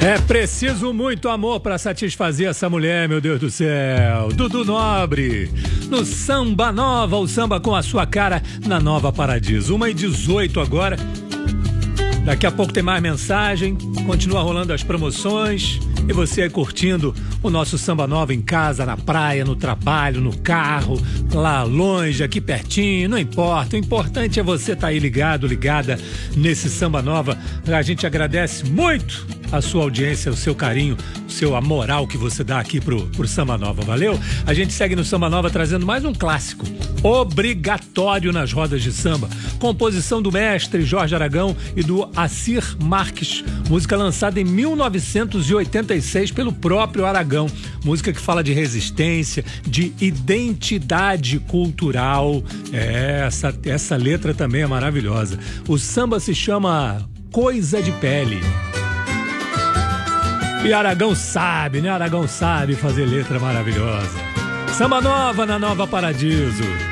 É preciso muito amor para satisfazer essa mulher, meu Deus do céu. Dudu Nobre, no Samba Nova, o samba com a sua cara na Nova Paradiso. 1h18 agora. Daqui a pouco tem mais mensagem, continua rolando as promoções e você aí curtindo o nosso Samba Nova em casa, na praia, no trabalho, no carro, lá longe, aqui pertinho, não importa. O importante é você estar aí ligado, ligada nesse Samba Nova. A gente agradece muito a sua audiência, o seu carinho, a moral que você dá aqui pro Samba Nova, valeu? A gente segue no Samba Nova trazendo mais um clássico, obrigatório nas rodas de samba. Composição do mestre Jorge Aragão e do Assir Marques, música lançada em 1986 pelo próprio Aragão. Música que fala de resistência, de identidade cultural. Essa letra também é maravilhosa. O samba se chama Coisa de Pele. E Aragão sabe, né? Aragão sabe fazer letra maravilhosa. Samba Nova na Nova Paradiso.